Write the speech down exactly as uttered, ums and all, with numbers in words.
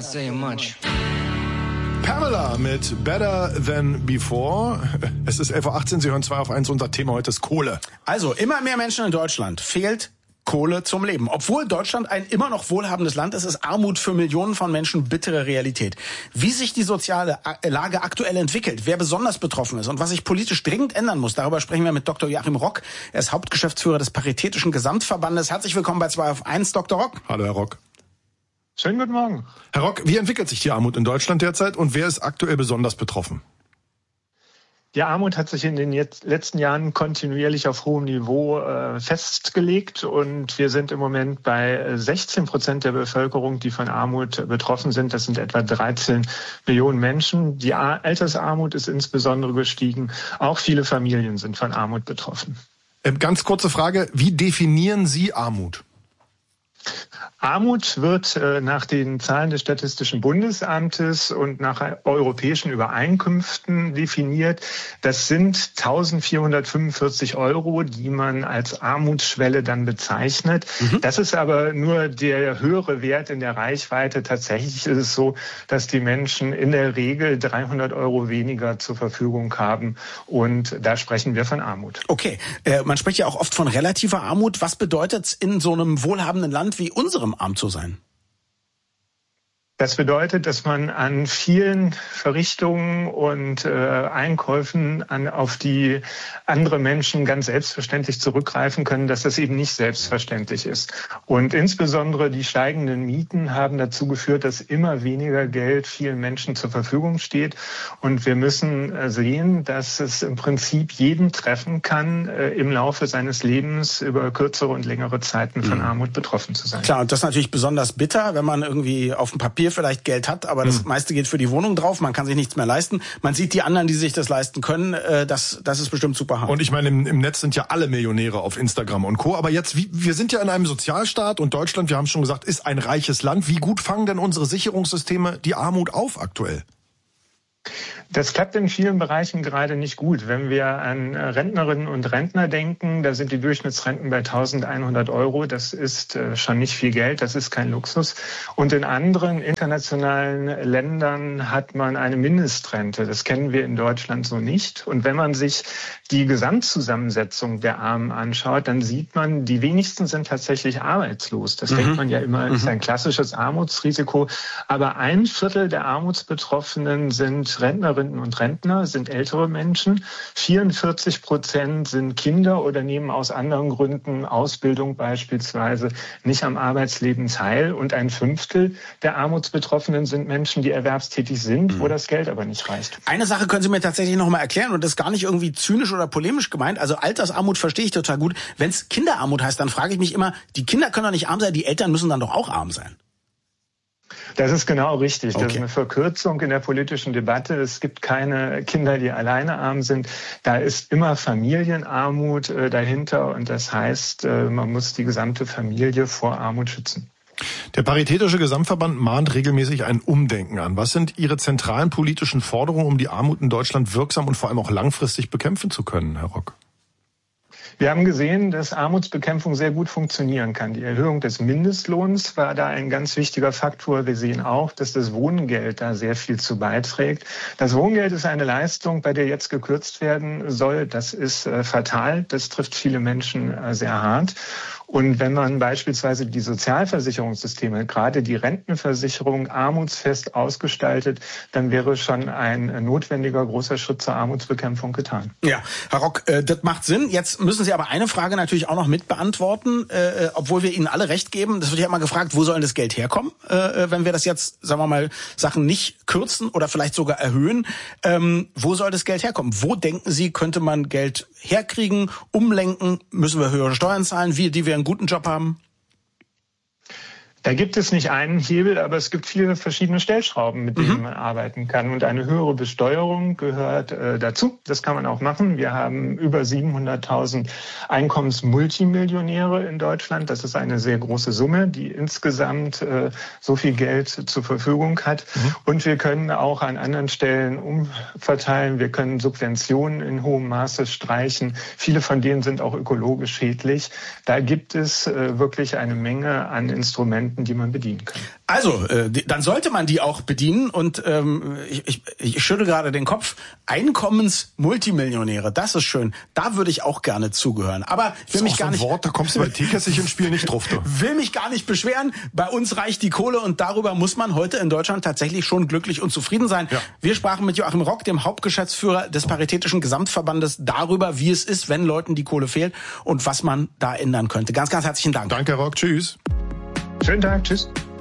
not saying much. Pamela mit Better Than Before. Es ist elf Uhr achtzehn, Sie hören zwei auf eins. Unser Thema heute ist Kohle. Also, immer mehr Menschen in Deutschland fehlt Kohle zum Leben. Obwohl Deutschland ein immer noch wohlhabendes Land ist, ist Armut für Millionen von Menschen bittere Realität. Wie sich die soziale Lage aktuell entwickelt, wer besonders betroffen ist und was sich politisch dringend ändern muss, darüber sprechen wir mit Doktor Joachim Rock. Er ist Hauptgeschäftsführer des Paritätischen Gesamtverbandes. Herzlich willkommen bei zwei auf eins, Doktor Rock. Hallo, Herr Rock. Schönen guten Morgen. Herr Rock, wie entwickelt sich die Armut in Deutschland derzeit und wer ist aktuell besonders betroffen? Die Armut hat sich in den jetzt letzten Jahren kontinuierlich auf hohem Niveau äh, festgelegt und wir sind im Moment bei sechzehn Prozent der Bevölkerung, die von Armut betroffen sind. Das sind etwa dreizehn Millionen Menschen. Die Altersarmut ist insbesondere gestiegen. Auch viele Familien sind von Armut betroffen. Ähm, ganz kurze Frage, wie definieren Sie Armut? Armut wird äh, nach den Zahlen des Statistischen Bundesamtes und nach europäischen Übereinkünften definiert. Das sind eintausendvierhundertfünfundvierzig Euro, die man als Armutsschwelle dann bezeichnet. Mhm. Das ist aber nur der höhere Wert in der Reichweite. Tatsächlich ist es so, dass die Menschen in der Regel dreihundert Euro weniger zur Verfügung haben. Und da sprechen wir von Armut. Okay, äh, man spricht ja auch oft von relativer Armut. Was bedeutet es in so einem wohlhabenden Land wie unserem arm zu sein? Das bedeutet, dass man an vielen Verrichtungen und äh, Einkäufen an, auf die andere Menschen ganz selbstverständlich zurückgreifen können, dass das eben nicht selbstverständlich ist. Und insbesondere die steigenden Mieten haben dazu geführt, dass immer weniger Geld vielen Menschen zur Verfügung steht. Und wir müssen äh, sehen, dass es im Prinzip jeden treffen kann, äh, im Laufe seines Lebens über kürzere und längere Zeiten von mhm. Armut betroffen zu sein. Klar, und das ist natürlich besonders bitter, wenn man irgendwie auf dem Papier vielleicht Geld hat, aber das meiste geht für die Wohnung drauf, man kann sich nichts mehr leisten. Man sieht die anderen, die sich das leisten können, äh, das, das ist bestimmt super hart. Und ich meine, im, im Netz sind ja alle Millionäre auf Instagram und Co. Aber jetzt, wie, wir sind ja in einem Sozialstaat und Deutschland, wir haben schon gesagt, ist ein reiches Land. Wie gut fangen denn unsere Sicherungssysteme die Armut auf aktuell? Das klappt in vielen Bereichen gerade nicht gut. Wenn wir an Rentnerinnen und Rentner denken, da sind die Durchschnittsrenten bei eintausendeinhundert Euro. Das ist schon nicht viel Geld, das ist kein Luxus. Und in anderen internationalen Ländern hat man eine Mindestrente. Das kennen wir in Deutschland so nicht. Und wenn man sich die Gesamtzusammensetzung der Armen anschaut, dann sieht man, die wenigsten sind tatsächlich arbeitslos. Das mhm. denkt man ja immer, ist ein klassisches Armutsrisiko. Aber ein Viertel der Armutsbetroffenen sind Rentnerinnen und Rentner, sind ältere Menschen. vierundvierzig Prozent sind Kinder oder nehmen aus anderen Gründen, Ausbildung beispielsweise, nicht am Arbeitsleben teil. Und ein Fünftel der Armutsbetroffenen sind Menschen, die erwerbstätig sind, mhm. wo das Geld aber nicht reicht. Eine Sache können Sie mir tatsächlich noch mal erklären und das ist gar nicht irgendwie zynisch oder polemisch gemeint. Also Altersarmut verstehe ich total gut. Wenn es Kinderarmut heißt, dann frage ich mich immer, die Kinder können doch nicht arm sein, die Eltern müssen dann doch auch arm sein. Das ist genau richtig. Okay. Das ist eine Verkürzung in der politischen Debatte. Es gibt keine Kinder, die alleine arm sind. Da ist immer Familienarmut äh, dahinter. Und das heißt, äh, man muss die gesamte Familie vor Armut schützen. Der Paritätische Gesamtverband mahnt regelmäßig ein Umdenken an. Was sind Ihre zentralen politischen Forderungen, um die Armut in Deutschland wirksam und vor allem auch langfristig bekämpfen zu können, Herr Rock? Wir haben gesehen, dass Armutsbekämpfung sehr gut funktionieren kann. Die Erhöhung des Mindestlohns war da ein ganz wichtiger Faktor. Wir sehen auch, dass das Wohngeld da sehr viel zu beiträgt. Das Wohngeld ist eine Leistung, bei der jetzt gekürzt werden soll. Das ist äh, fatal. Das trifft viele Menschen äh, sehr hart. Und wenn man beispielsweise die Sozialversicherungssysteme, gerade die Rentenversicherung, armutsfest ausgestaltet, dann wäre schon ein notwendiger großer Schritt zur Armutsbekämpfung getan. Ja, Herr Rock, äh, das macht Sinn. Jetzt müssen Sie aber eine Frage natürlich auch noch mit beantworten, äh, obwohl wir Ihnen alle recht geben. Das wird ja immer gefragt, wo soll das Geld herkommen, äh, wenn wir das jetzt, sagen wir mal, Sachen nicht kürzen oder vielleicht sogar erhöhen. Ähm, wo soll das Geld herkommen? Wo denken Sie, könnte man Geld herkriegen, umlenken? Müssen wir höhere Steuern zahlen, wir, die wir einen guten Job haben? Da gibt es nicht einen Hebel, aber es gibt viele verschiedene Stellschrauben, mit denen mhm. man arbeiten kann. Und eine höhere Besteuerung gehört äh, dazu. Das kann man auch machen. Wir haben über siebenhunderttausend Einkommensmultimillionäre in Deutschland. Das ist eine sehr große Summe, die insgesamt äh, so viel Geld zur Verfügung hat. Mhm. Und wir können auch an anderen Stellen umverteilen. Wir können Subventionen in hohem Maße streichen. Viele von denen sind auch ökologisch schädlich. Da gibt es äh, wirklich eine Menge an Instrumenten, die man bedienen kann. Also, äh, dann sollte man die auch bedienen und ähm, ich, ich, ich schüttel gerade den Kopf. Einkommensmultimillionäre, das ist schön. Da würde ich auch gerne zugehören. Aber ich will das mich ist gar so ein nicht. Wort, da kommst du bei Teekessig ins Spiel nicht drauf. Du. Will mich gar nicht beschweren. Bei uns reicht die Kohle und darüber muss man heute in Deutschland tatsächlich schon glücklich und zufrieden sein. Ja. Wir sprachen mit Joachim Rock, dem Hauptgeschäftsführer des Paritätischen Gesamtverbandes, darüber, wie es ist, wenn Leuten die Kohle fehlt und was man da ändern könnte. Ganz, ganz herzlichen Dank. Danke, Rock. Tschüss. Schönen Tag. Tschüss.